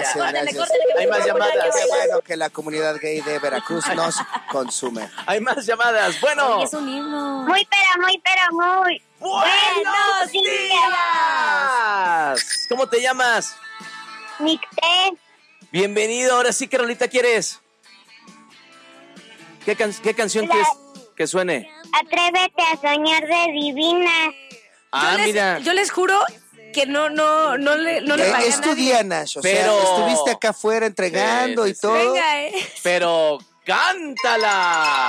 gracias. Hay más llamadas. Qué bueno que la comunidad gay de Veracruz nos consume. Hay más llamadas. Bueno. Es un himno. Muy. ¡Buenos días! ¿Cómo te llamas? Nicté. Bienvenido. Ahora sí, ¿qué rolita quieres? ¿Qué canción quieres que suene? Atrévete a soñar de divina. Mira. Yo les juro que no le pagué Es a tu nadie. día, Nash. O sea, Pero- estuviste acá afuera entregando Sí, y todo. Venga, Pero cántala.